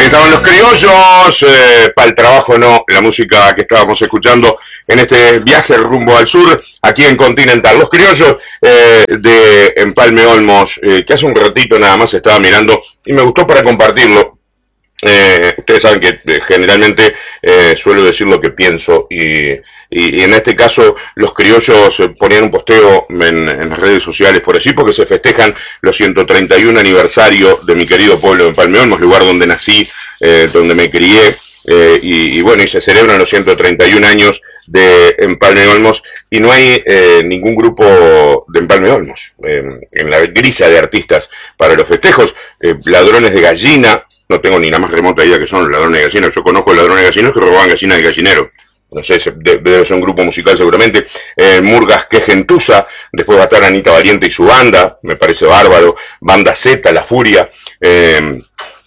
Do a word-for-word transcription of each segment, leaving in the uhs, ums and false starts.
Ahí estaban los criollos, eh, para el trabajo no, la música que estábamos escuchando en este viaje rumbo al sur, aquí en Continental. Los criollos eh, de Empalme Olmos, eh, que hace un ratito nada más estaba mirando y me gustó para compartirlo. Eh, ustedes saben que eh, generalmente eh, suelo decir lo que pienso y, y, y en este caso los criollos eh, ponían un posteo en, en las redes sociales por allí porque se festejan los ciento treinta y un aniversario de mi querido pueblo de Empalme Olmos, lugar donde nací, eh, donde me crié. Eh, y, y bueno, y se celebran los ciento treinta y un años de Empalme Olmos y no hay eh, ningún grupo de Empalme Olmos eh, en la grilla de artistas para los festejos. eh, ladrones de gallina, no tengo ni la más remota idea que son los ladrones de gallina. Yo conozco ladrones de gallinos que robaban gallinas del gallinero, no sé, debe ser un grupo musical seguramente. eh, Murgas que Gentuza, después va a estar Anita Valiente y su banda, me parece bárbaro. Banda Z, La Furia. eh,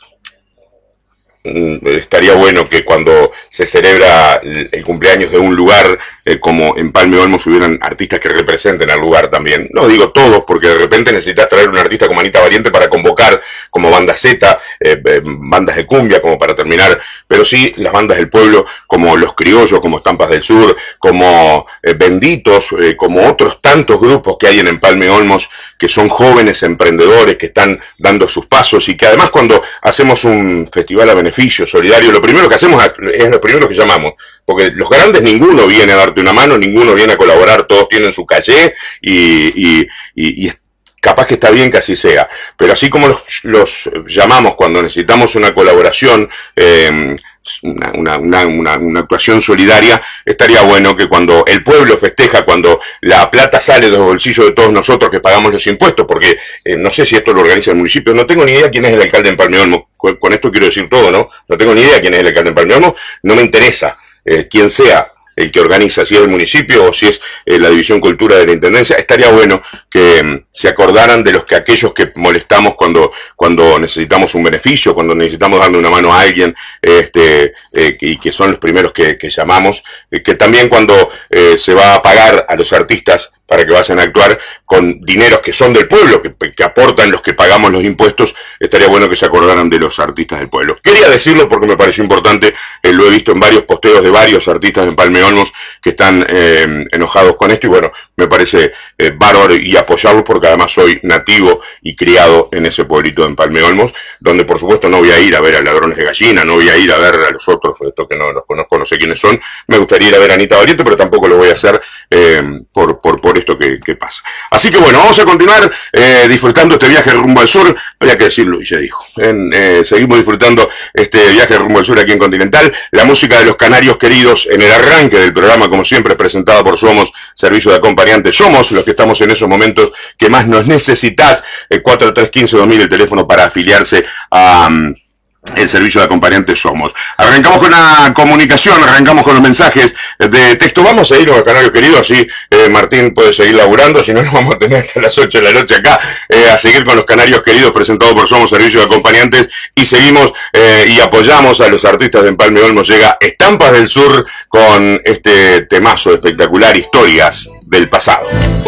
Estaría bueno que cuando se celebra el cumpleaños de un lugar eh, como Empalme Olmos hubieran artistas que representen al lugar también. No digo todos, porque de repente necesitas traer un artista como Anita Valiente para convocar, como Banda Z, eh, eh, bandas de cumbia como para terminar, pero sí las bandas del pueblo como Los Criollos, como Estampas del Sur, como eh, Benditos, eh, como otros tantos grupos que hay en Empalme Olmos que son jóvenes emprendedores que están dando sus pasos y que además cuando hacemos un festival a beneficio solidario, lo primero que hacemos es lo primero que llamamos, porque los grandes ninguno viene a darte una mano, ninguno viene a colaborar, todos tienen su calle y, y, y, y capaz que está bien que así sea, pero así como los, los llamamos cuando necesitamos una colaboración, eh, Una, una, una, una, una actuación solidaria, estaría bueno que cuando el pueblo festeja, cuando la plata sale de los bolsillos de todos nosotros que pagamos los impuestos, porque eh, no sé si esto lo organiza el municipio, no tengo ni idea quién es el alcalde de Empalme Olmos, con, con esto quiero decir todo, ¿no? No tengo ni idea quién es el alcalde de Empalme Olmos, no me interesa eh, quién sea el que organiza, si es el municipio o si es eh, la División Cultura de la Intendencia. Estaría bueno que um, se acordaran de los que aquellos que molestamos cuando, cuando necesitamos un beneficio, cuando necesitamos darle una mano a alguien, este, eh, y que son los primeros que, que llamamos, eh, que también cuando eh, se va a pagar a los artistas para que vayan a actuar con dineros que son del pueblo, que, que aportan los que pagamos los impuestos, estaría bueno que se acordaran de los artistas del pueblo. Quería decirlo porque me pareció importante, eh, lo he visto en varios posteos de varios artistas de Empalme Olmos que están eh, enojados con esto y bueno, me parece eh, bárbaro y apoyarlos porque además soy nativo y criado en ese pueblito de Empalme Olmos, donde por supuesto no voy a ir a ver a Ladrones de Gallina, no voy a ir a ver a los otros, estos que no los conozco, no sé quiénes son. Me gustaría ir a ver a Anita Valiente, pero tampoco lo voy a hacer eh, por, por, por esto que, que pasa. Así que bueno, vamos a continuar eh, disfrutando este viaje rumbo al sur. Había que decirlo y se dijo. En, eh, seguimos disfrutando este viaje rumbo al sur aquí en Continental. La música de los canarios queridos en el arranque del programa, como siempre, presentada por Somos, servicio de acompañantes. Somos los que estamos en esos momentos que más nos necesitas. Eh, cuatro tres uno cinco dos mil, el teléfono para afiliarse a... Um, el servicio de acompañantes Somos. Arrancamos con la comunicación, arrancamos con los mensajes de texto. Vamos a ir a los canarios queridos, así eh, Martín puede seguir laburando, si no nos vamos a tener hasta las ocho de la noche acá, eh, a seguir con los canarios queridos presentados por Somos, servicio de acompañantes, y seguimos eh, y apoyamos a los artistas de Empalme Olmos. Llega Estampas del Sur con este temazo espectacular, Historias del Pasado.